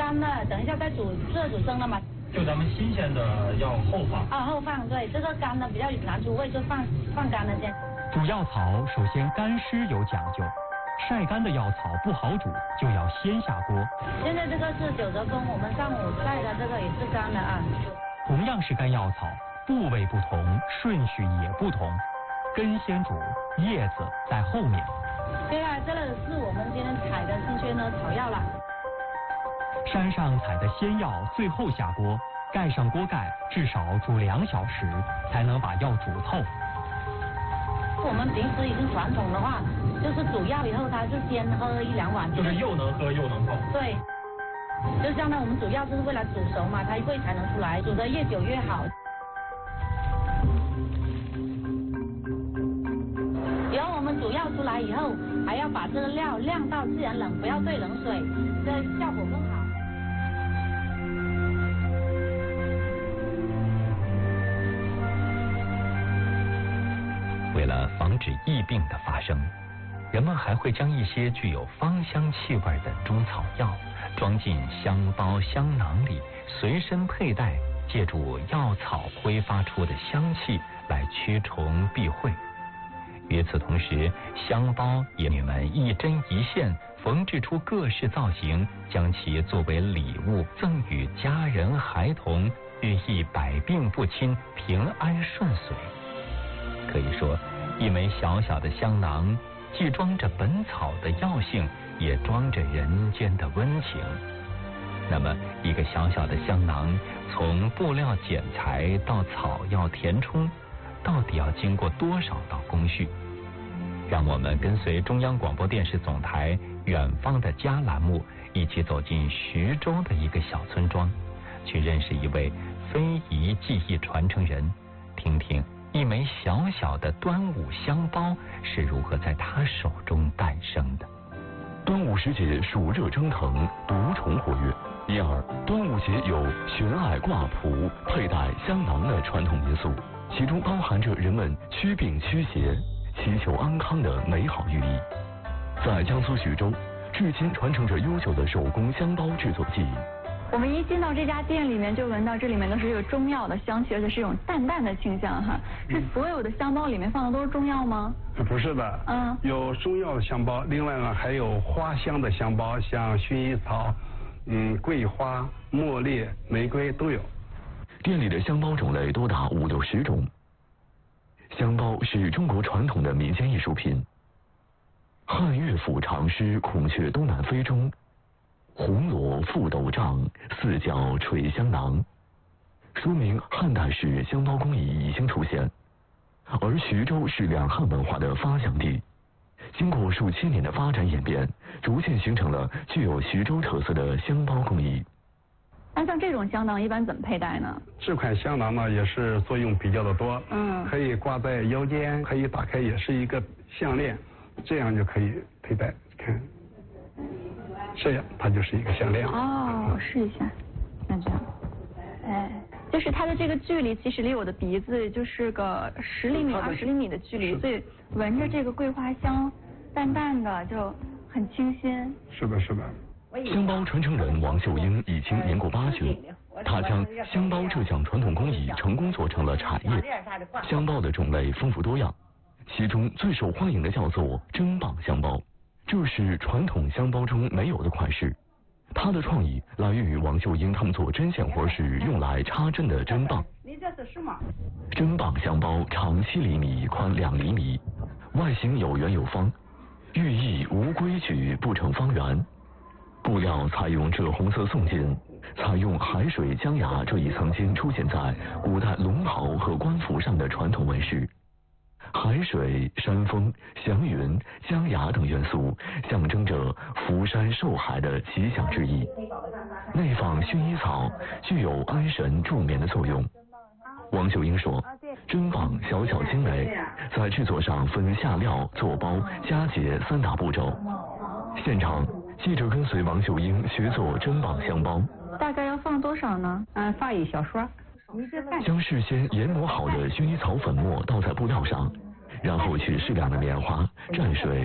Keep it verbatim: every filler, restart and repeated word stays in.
干的，等一下再煮，热煮生了嘛。 就咱们新鲜的要后放。 啊，后放，对，这个干的比较难出味，就放放干的先。 煮药草首先干湿有讲究，晒干的药草不好煮，就要先下锅。 现在这个是九泽风，我们上午晒的这个也是干的啊。 同样是干药草，部位不同，顺序也不同，根先煮，叶子在后面。 接下来这个是我们今天采的新鲜的草药了。 山上采的仙药最后下锅，盖上锅盖，至少煮两小时，才能把药煮透。 我们平时已经传统的话，就是煮药以后，它是先喝一两碗， 就是又能喝又能泡。 对，就相当于我们煮药就是为了煮熟嘛，它味才能出来，煮得越久越好。然后我们煮药出来以后，还要把这个料晾到自然冷，不要兑冷水，这效果更好。 为了防止疫病的发生，人们还会将一些具有芳香气味的中草药装进香包、香囊里，随身佩戴，借助药草挥发出的香气来驱虫避秽。与此同时，香包也女们一针一线缝制出各式造型，将其作为礼物赠予家人孩童，寓意百病不侵、平安顺遂。可以说，一枚小小的香囊，既装着本草的药性，也装着人间的温情。那么，一个小小的香囊，从布料剪裁到草药填充，到底要经过多少道工序？让我们跟随中央广播电视总台《远方的家》栏目，一起走进徐州的一个小村庄，去认识一位非遗技艺传承人，听听一枚小小的端午香包是如何在他手中诞生的。 端午时节暑热蒸腾，毒虫活跃，因而端午节有悬艾挂蒲、佩戴香囊的传统民俗，其中包含着人们驱病驱邪、祈求安康的美好寓意。在江苏徐州，至今传承着悠久的手工香包制作技艺。 我们一进到这家店里面，就闻到这里面都是有中药的香气，而且是一种淡淡的清香哈。是所有的香包里面放的都是中药吗？ 不是的， 嗯， 有中药的香包，另外呢还有花香的香包，像薰衣草、嗯桂花、茉莉、玫瑰都有。 店里的香包种类多达五六十种。香包是中国传统的民间艺术品。汉乐府长诗《孔雀东南飞》中，红罗覆斗帐，四角垂香囊，说明汉代时香包工艺已经出现。而徐州是两汉文化的发祥地，经过数千年的发展演变，逐渐形成了具有徐州特色的香包工艺。 那像这种香囊一般怎么佩戴呢？ 这款香囊呢也是作用比较的多， 嗯， 可以挂在腰间，可以打开，也是一个项链，这样就可以佩戴。看，这样它就是一个项链。 哦，我试一下，那这样，哎，就是它的这个距离其实离我的鼻子就是个十厘米、二十厘米的距离，所以闻着这个桂花香，淡淡的就很清新。 是的，是的。 香包传承人王秀英已经年过八旬，她将香包这项传统工艺成功做成了产业。香包的种类丰富多样，其中最受欢迎的叫做针棒香包，这是传统香包中没有的款式。它的创意来源于王秀英他们做针线活时用来插针的针棒。针棒香包长七厘米，宽两厘米，外形有圆有方，寓意无规矩不成方圆。布料采用赭红色宋金，采用海水、江崖这一曾经出现在古代龙袍和官服上的传统纹饰。海水、山峰、祥云、江崖等元素象征着福山寿海的吉祥之意。内放薰衣草，具有安神助眠的作用。王秀英说，针棒小巧精美，在制作上分下料、做包、夹结三大步骤。现场记者跟随王秀英学做针棒香包。 大概要放多少呢？ 嗯，放一小撮。 将事先研磨好的薰衣草粉末倒在布料上，然后取适量的棉花蘸水